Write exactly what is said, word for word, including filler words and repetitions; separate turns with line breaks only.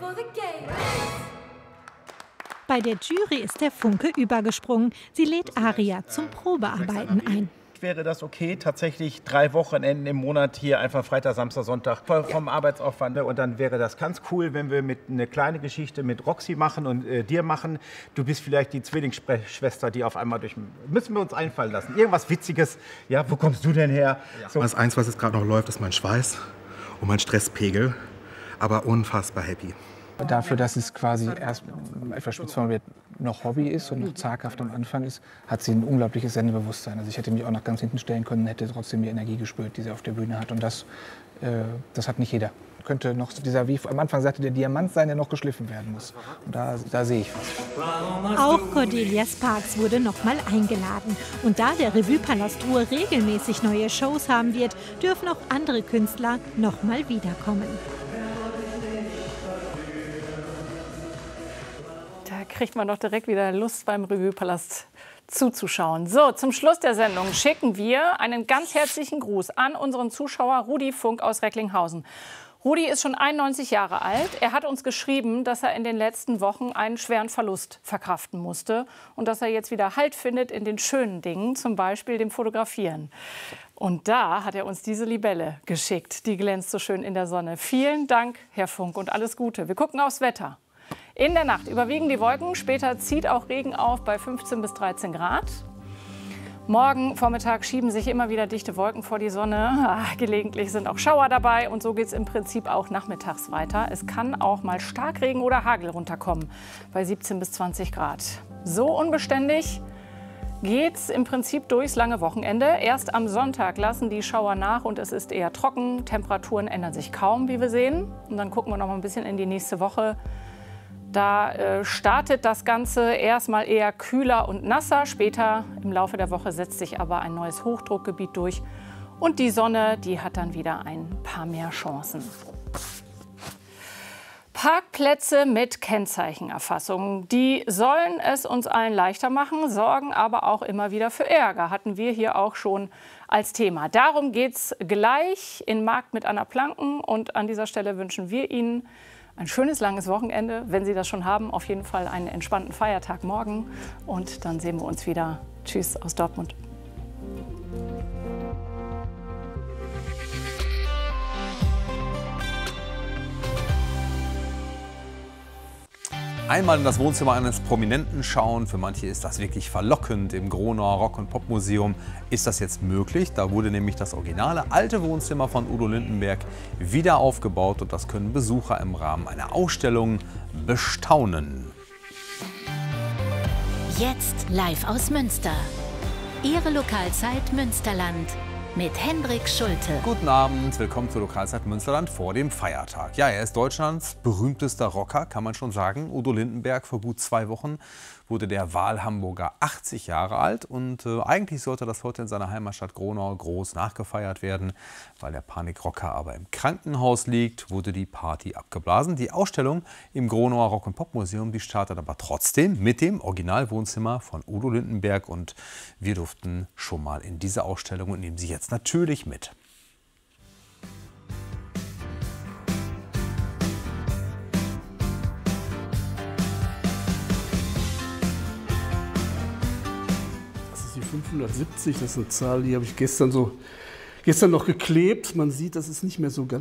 Bei der Jury ist der Funke übergesprungen. Sie lädt Aria zum Probearbeiten ein.
Wäre das okay, tatsächlich drei Wochenenden im Monat hier einfach Freitag, Samstag, Sonntag vom Arbeitsaufwand. Und dann wäre das ganz cool, wenn wir mit eine kleine Geschichte mit Roxy machen und äh, dir machen. Du bist vielleicht die Zwillingsschwester, die auf einmal durch... Müssen wir uns einfallen lassen. Irgendwas Witziges. Ja, wo kommst du denn her?
Ja.
So.
Das Eins, was jetzt gerade noch läuft, ist mein Schweiß und mein Stresspegel. Aber unfassbar happy.
Dafür, dass es quasi erst etwas speziell noch Hobby ist und noch zaghaft am Anfang ist, hat sie ein unglaubliches Sendebewusstsein. Also ich hätte mich auch nach ganz hinten stellen können, hätte trotzdem die Energie gespürt, die sie auf der Bühne hat. Und das, äh, das hat nicht jeder. Könnte noch dieser, wie am Anfang sagte, der Diamant sein, der noch geschliffen werden muss. Und da, da sehe ich was.
Auch Cordelia Sparks wurde nochmal eingeladen. Und da der Revue-Palast Ruhr regelmäßig neue Shows haben wird, dürfen auch andere Künstler nochmal wiederkommen.
Da kriegt man doch direkt wieder Lust, beim Revue-Palast zuzuschauen. So, zum Schluss der Sendung schicken wir einen ganz herzlichen Gruß an unseren Zuschauer Rudi Funk aus Recklinghausen. Rudi ist schon einundneunzig Jahre alt. Er hat uns geschrieben, dass er in den letzten Wochen einen schweren Verlust verkraften musste und dass er jetzt wieder Halt findet in den schönen Dingen, zum Beispiel dem Fotografieren. Und da hat er uns diese Libelle geschickt. Die glänzt so schön in der Sonne. Vielen Dank, Herr Funk, und alles Gute. Wir gucken aufs Wetter. In der Nacht überwiegen die Wolken, später zieht auch Regen auf bei fünfzehn bis dreizehn Grad. Morgen Vormittag schieben sich immer wieder dichte Wolken vor die Sonne. Ah, gelegentlich sind auch Schauer dabei und so geht es im Prinzip auch nachmittags weiter. Es kann auch mal Starkregen oder Hagel runterkommen bei siebzehn bis zwanzig Grad. So unbeständig geht's im Prinzip durchs lange Wochenende. Erst am Sonntag lassen die Schauer nach und es ist eher trocken. Temperaturen ändern sich kaum, wie wir sehen. Und dann gucken wir noch mal ein bisschen in die nächste Woche. Da äh, startet das Ganze erstmal eher kühler und nasser. Später im Laufe der Woche setzt sich aber ein neues Hochdruckgebiet durch. Und die Sonne, die hat dann wieder ein paar mehr Chancen. Parkplätze mit Kennzeichenerfassung, die sollen es uns allen leichter machen, sorgen aber auch immer wieder für Ärger. Hatten wir hier auch schon als Thema. Darum geht es gleich in Markt mit Anna Planken. Und an dieser Stelle wünschen wir Ihnen ein schönes, langes Wochenende. Wenn Sie das schon haben, auf jeden Fall einen entspannten Feiertag morgen. Und dann sehen wir uns wieder. Tschüss aus Dortmund.
Einmal in das Wohnzimmer eines Prominenten schauen, für manche ist das wirklich verlockend. Im Gronauer Rock- und Popmuseum ist das jetzt möglich. Da wurde nämlich das originale alte Wohnzimmer von Udo Lindenberg wieder aufgebaut und das können Besucher im Rahmen einer Ausstellung bestaunen.
Jetzt live aus Münster. Ihre Lokalzeit Münsterland. Mit Hendrik Schulte.
Guten Abend, willkommen zur Lokalzeit Münsterland vor dem Feiertag. Ja, er ist Deutschlands berühmtester Rocker, kann man schon sagen. Udo Lindenberg, vor gut zwei Wochen wurde der Wahlhamburger achtzig Jahre alt. Und äh, eigentlich sollte das heute in seiner Heimatstadt Gronau groß nachgefeiert werden. Weil der Panikrocker aber im Krankenhaus liegt, wurde die Party abgeblasen. Die Ausstellung im Gronauer Rock- und Popmuseum, die startet aber trotzdem mit dem Originalwohnzimmer von Udo Lindenberg. Und wir durften schon mal in diese Ausstellung und nehmen sie jetzt natürlich mit.
Das ist die fünfhundertsiebzig, das ist eine Zahl, die habe ich gestern so gestern noch geklebt. Man sieht, das ist nicht mehr so ganz